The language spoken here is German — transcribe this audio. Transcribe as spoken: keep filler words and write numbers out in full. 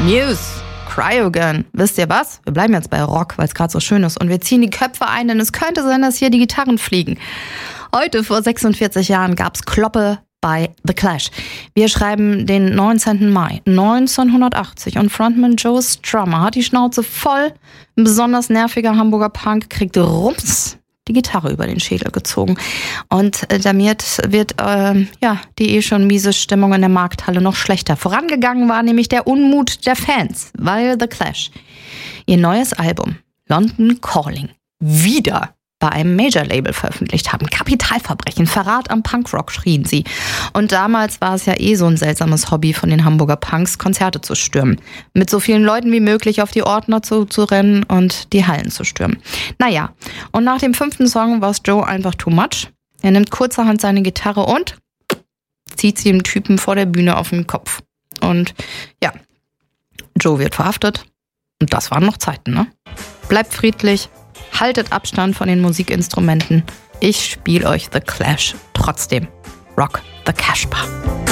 Muse, Cryogun. Wisst ihr was? Wir bleiben jetzt bei Rock, weil es gerade so schön ist. Und wir ziehen die Köpfe ein, denn es könnte sein, dass hier die Gitarren fliegen. Heute vor sechsundvierzig Jahren gab's Kloppe bei The Clash. Wir schreiben den neunzehnten Mai neunzehnhundertachtzig und Frontman Joe Strummer hat die Schnauze voll. Ein besonders nerviger Hamburger Punk kriegt rums die Gitarre über den Schädel gezogen. Und äh, damit wird äh, ja die eh schon miese Stimmung in der Markthalle noch schlechter. Vorangegangen war nämlich der Unmut der Fans, weil The Clash ihr neues Album London Calling wieder bei einem Major-Label veröffentlicht haben. Kapitalverbrechen, Verrat am Punkrock, schrien sie. Und damals war es ja eh so ein seltsames Hobby von den Hamburger Punks, Konzerte zu stürmen. Mit so vielen Leuten wie möglich auf die Ordner zu, zu rennen und die Hallen zu stürmen. Naja, und nach dem fünften Song war es Joe einfach too much. Er nimmt kurzerhand seine Gitarre und zieht sie dem Typen vor der Bühne auf den Kopf. Und ja, Joe wird verhaftet. Und das waren noch Zeiten, ne? Bleibt friedlich. Haltet Abstand von den Musikinstrumenten. Ich spiele euch The Clash trotzdem. Rock the Casbah.